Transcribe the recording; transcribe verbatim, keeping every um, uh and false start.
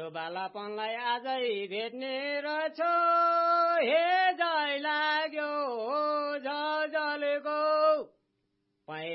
मेरो बालापनलाई आजै भेट्ने रहेछ हे जय लाग्यो झ जलेको